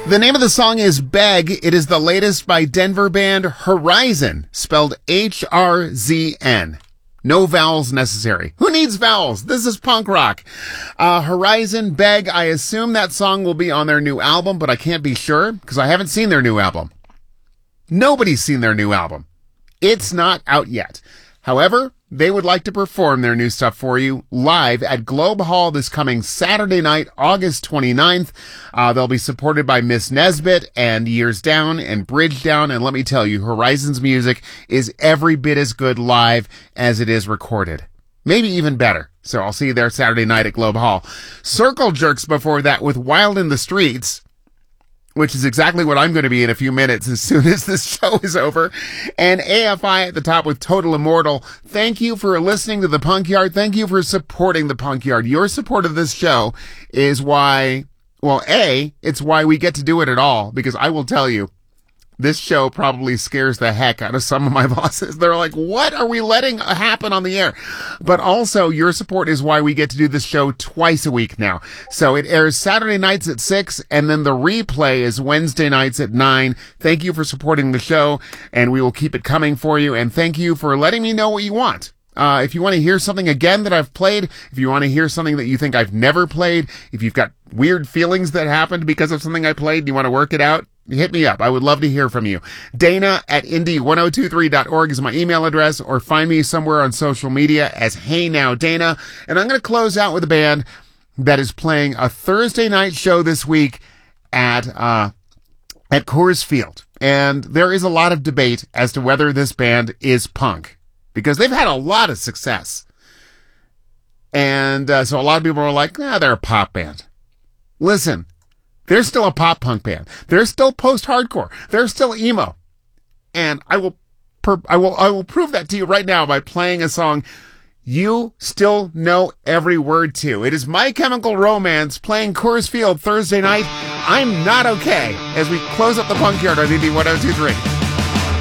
The name of the song is Beg. It is the latest by Denver band Horizon, spelled H-R-Z-N. No vowels necessary. Who needs vowels? This is punk rock. Horizon, Beg. I assume that song will be on their new album, but I can't be sure because I haven't seen their new album. Nobody's seen their new album. It's not out yet. However, they would like to perform their new stuff for you live at Globe Hall this coming Saturday night, August 29th. They'll be supported by Miss Nesbitt and Years Down and Bridge Down. And let me tell you, Horizon's music is every bit as good live as it is recorded. Maybe even better. So I'll see you there Saturday night at Globe Hall. Circle Jerks before that with Wild in the Streets, which is exactly what I'm going to be in a few minutes as soon as this show is over. And AFI at the top with Total Immortal. Thank you for listening to the Punk Yard. Thank you for supporting the Punk Yard. Your support of this show is why, well, it's why we get to do it at all, because I will tell you, this show probably scares the heck out of some of my bosses. They're like, what are we letting happen on the air? But also, your support is why we get to do this show twice a week now. So it airs Saturday nights at 6, and then the replay is Wednesday nights at 9. Thank you for supporting the show, and we will keep it coming for you. And thank you for letting me know what you want. If you want to hear something again that I've played, if you want to hear something that you think I've never played, if you've got weird feelings that happened because of something I played and you want to work it out, hit me up. I would love to hear from you. Dana at indie1023.org is my email address, or find me somewhere on social media as Hey Now Dana. And I'm going to close out with a band that is playing a Thursday night show this week at Coors Field. And there is a lot of debate as to whether this band is punk, because they've had a lot of success. And so a lot of people are like, they're a pop band. Listen, they're still a pop punk band. They're still post-hardcore. They're still emo. And I will prove that to you right now by playing a song you still know every word to. It is My Chemical Romance playing Coors Field Thursday night. I'm Not Okay, as we close up the Punk Yard on Indie 1023.